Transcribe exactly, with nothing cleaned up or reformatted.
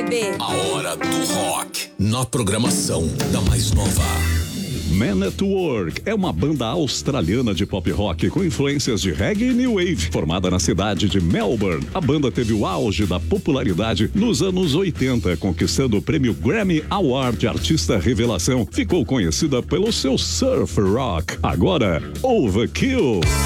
bebê. A hora do rock, na programação da mais nova. Man at Work é uma banda australiana de pop rock com influências de reggae e new wave, formada na cidade de Melbourne. A banda teve o auge da popularidade nos anos oitenta, conquistando o prêmio Grammy Award de Artista Revelação. Ficou conhecida pelo seu surf rock. Agora, Overkill.